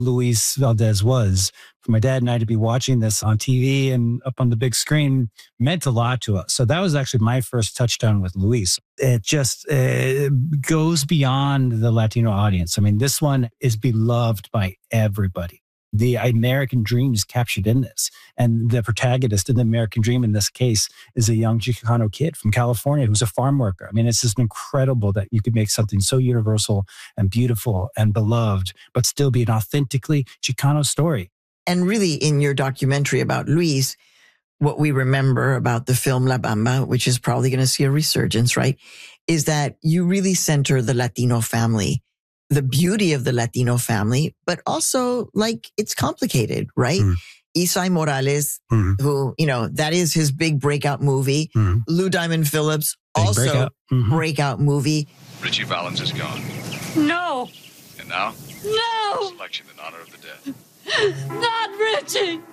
Luis Valdez was. For my dad and I to be watching this on TV and up on the big screen meant a lot to us. So that was actually my first touchdown with Luis. It just goes beyond the Latino audience. I mean, this one is beloved by everybody. The American dream is captured in this. And the protagonist in the American dream in this case is a young Chicano kid from California who's a farm worker. I mean, it's just incredible that you could make something so universal and beautiful and beloved, but still be an authentically Chicano story. And really, in your documentary about Luis, what we remember about the film La Bamba, which is probably going to see a resurgence, right, is that you really center the Latino family, the beauty of the Latino family, but also like it's complicated, right? Isai Morales, who, you know, that is his big breakout movie. Lou Diamond Phillips, big also breakout movie. Richie Valens is gone. No. And now? No. Selection in honor of the dead. Not Richie.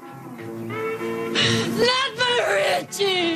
Not my Richie.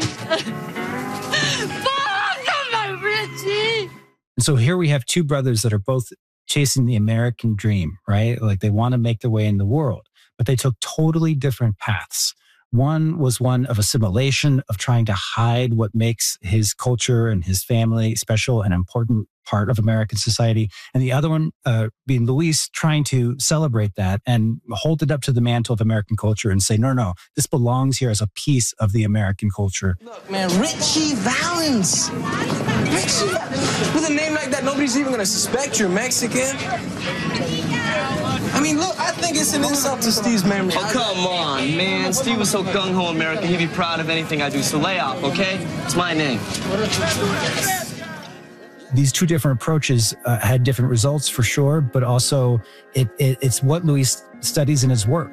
Fuck my Richie. And so here we have two brothers that are both chasing the American dream, right? Like they want to make their way in the world, but they took totally different paths. One was one of assimilation, of trying to hide what makes his culture and his family special and important part of American society. And the other one being Luis, trying to celebrate that and hold it up to the mantle of American culture and say, no, this belongs here as a piece of the American culture. Look, man, Richie Valens. Richie, with a name like that, nobody's even going to suspect you're Mexican. I mean, look, I think it's an insult to Steve's memory. Oh, come on, man. Steve was so gung-ho American, he'd be proud of anything I do. So lay off, okay? It's my name. These two different approaches had different results for sure, but also it's what Luis studies in his work.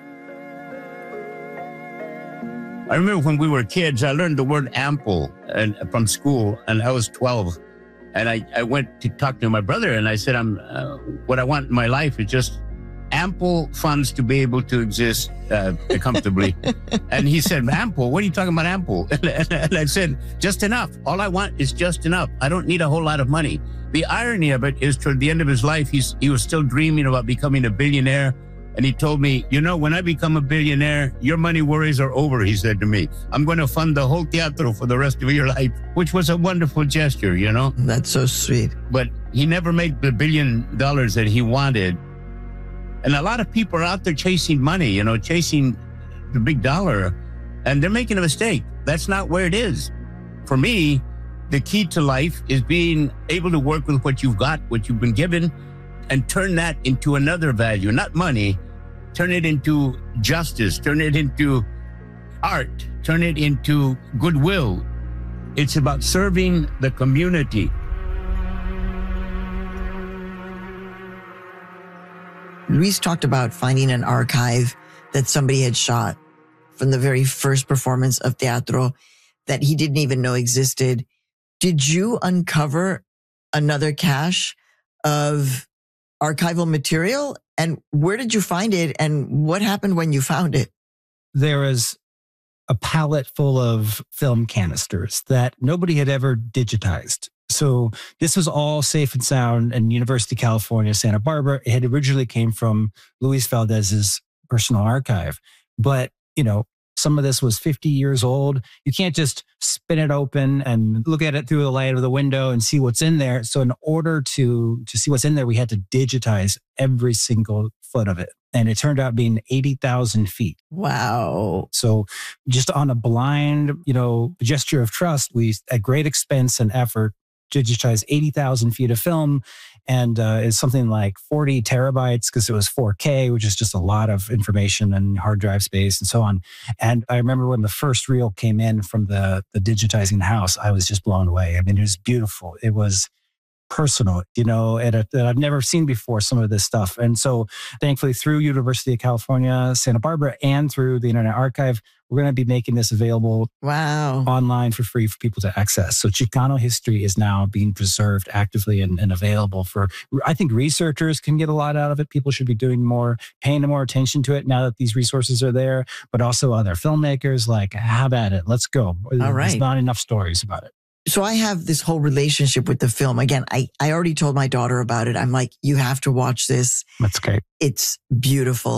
I remember when we were kids, I learned the word ample from school, and I was 12. And I went to talk to my brother, and I said, what I want in my life is just ample funds to be able to exist comfortably. And he said, ample? What are you talking about, ample? And I said, just enough. All I want is just enough. I don't need a whole lot of money. The irony of it is, toward the end of his life, he was still dreaming about becoming a billionaire. And he told me, when I become a billionaire, your money worries are over, he said to me. I'm going to fund the whole teatro for the rest of your life, which was a wonderful gesture, That's so sweet. But he never made the $1 billion that he wanted. And a lot of people are out there chasing money, chasing the big dollar, and they're making a mistake. That's not where it is. For me, the key to life is being able to work with what you've got, what you've been given, and turn that into another value, not money. Turn it into justice, turn it into art, turn it into goodwill. It's about serving the community. Luis talked about finding an archive that somebody had shot from the very first performance of teatro that he didn't even know existed. Did you uncover another cache of archival material? And where did you find it? And what happened when you found it? There was a pallet full of film canisters that nobody had ever digitized. So this was all safe and sound in University of California, Santa Barbara. It had originally came from Luis Valdez's personal archive. But, some of this was 50 years old. You can't just spin it open and look at it through the light of the window and see what's in there. So in order to see what's in there, we had to digitize every single foot of it. And it turned out being 80,000 feet. Wow. So just on a blind, gesture of trust, we, at great expense and effort, digitized 80,000 feet of film, and it's something like 40 terabytes because it was 4K, which is just a lot of information and hard drive space and so on. And I remember when the first reel came in from the digitizing house, I was just blown away. I mean, it was beautiful. It was personal, that I've never seen before, some of this stuff. And so thankfully through University of California, Santa Barbara, and through the Internet Archive, we're going to be making this available online for free for people to access. So Chicano history is now being preserved actively and available for, I think researchers can get a lot out of it. People should be doing more, paying more attention to it now that these resources are there, but also other filmmakers, like, have at it. Let's go. All right. There's not enough stories about it. So I have this whole relationship with the film. Again, I already told my daughter about it. I'm like, you have to watch this. That's great. It's beautiful.